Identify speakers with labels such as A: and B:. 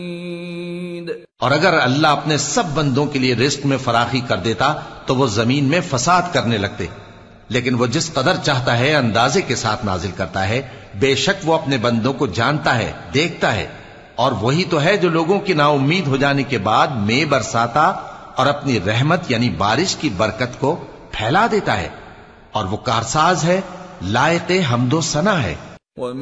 A: और अगर अल्लाह अपने सब बंदों के लिए रिस्क में फराखी कर देता तो वो जमीन में फसाद करने लगते, लेकिन वो जिस कदर चाहता है अंदाजे के साथ नाजिल करता है। बेशक वो अपने बंदों को जानता है, देखता है, और वही तो है जो लोगों की नाउम्मीद हो जाने के बाद में बरसाता और अपनी रहमत यानी बारिश की बरकत को फैला देता है, और वो कारसाज है, लायक हम्दो सना है।